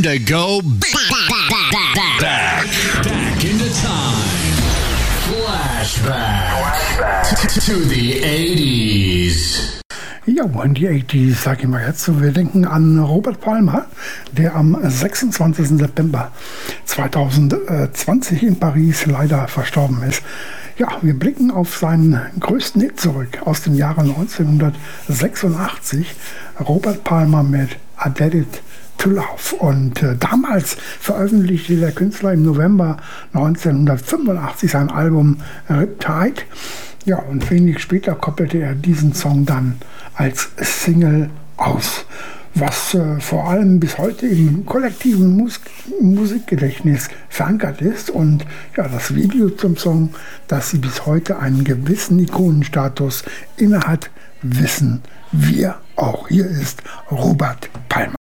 time to go back into time. Flashback to the 80s. Ja, und die 80s, sag ich mal jetzt. Wir denken an Robert Palmer, der am 26. September 2020 in Paris leider verstorben ist. Ja, wir blicken auf seinen größten Hit zurück aus dem Jahre 1986. Robert Palmer mit Addicted to Love. Und damals veröffentlichte der Künstler im November 1985 sein Album Riptide. Ja, und wenig später koppelte er diesen Song dann als Single aus, was vor allem bis heute im kollektiven Musikgedächtnis verankert ist. Und ja, das Video zum Song, das bis heute einen gewissen Ikonenstatus innehat, wissen wir auch. Hier ist Robert Palmer.